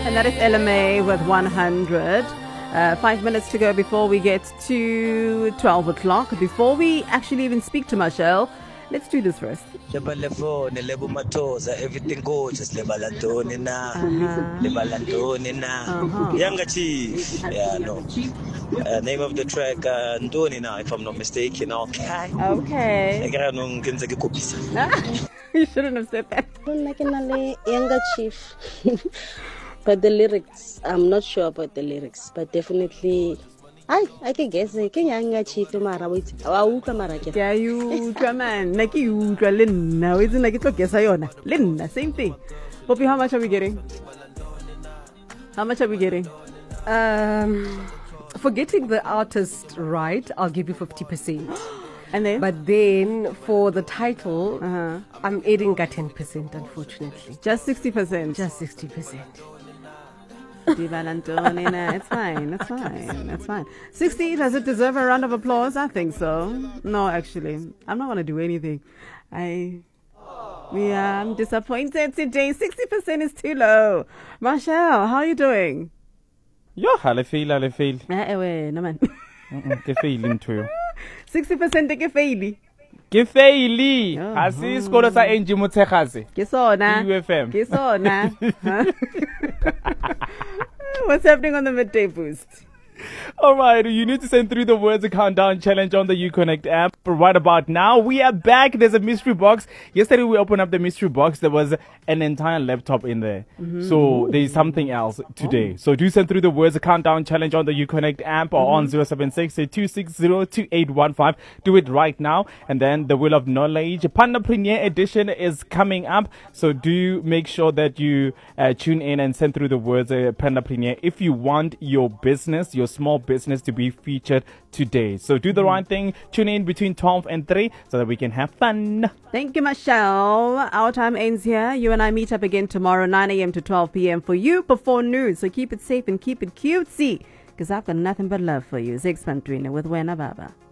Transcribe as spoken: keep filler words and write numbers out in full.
And that is L M A with one hundred. Uh, five minutes to go before we get to twelve o'clock. Before we actually even speak to Marshall, let's do this first. Everything gorgeous. Lebalatoni na. Lebalatoni na. Younger Chief. Yeah, no. Uh, name of the track, uh, Ndoni na, if I'm not mistaken. Okay. Okay. You shouldn't have said that. Younger Chief. But the lyrics, I'm not sure about the lyrics, but definitely, I I can guess. Younger Chief, mara wait, awuka mara ke. Yeah, you man, like you Linna. It's like it's okay, sayona. Linna, same thing. Poppy, how much are we getting? How much are we getting? Um, for getting the artist right, I'll give you fifty percent. And then? But then for the title, uh-huh. I'm adding a ten percent, unfortunately. Just sixty percent? Just sixty percent. It's fine, it's fine, it's fine. sixty, does it deserve a round of applause? I think so. No, actually, I'm not going to do anything. I, yeah, I'm disappointed today. sixty percent is too low. Marshall, how are you doing? Yo, I feel, I feel. Eh, wait, no man. Ke feeling to you. sixty percent ke faili. Ke feili. Asi isikolo sa Angie Motshekase. Ke sona. U F M. Ke sona. What's happening on the midday boost? All right, you need to send through the words a countdown challenge on the UConnect app. But right about now, we are back. There's a mystery box. Yesterday, we opened up the mystery box. There was an entire laptop in there. Mm-hmm. So there's something else today. Oh. So do send through the words a countdown challenge on the UConnect app or mm-hmm. on zero seven six, two six zero, two eight one five. Do it right now. And then the Wheel of Knowledge Panda Premier Edition is coming up. So do make sure that you uh, tune in and send through the words uh, Panda Premier if you want your business, your small business to be featured today. So do the right thing. Tune in between twelve and three so that we can have fun. Thank you, Michelle. Our time ends here. You and I meet up again tomorrow, nine a.m. to twelve p.m. for you before noon. So keep it safe and keep it cutesy because I've got nothing but love for you. Zix Pantwina with Wena Baba.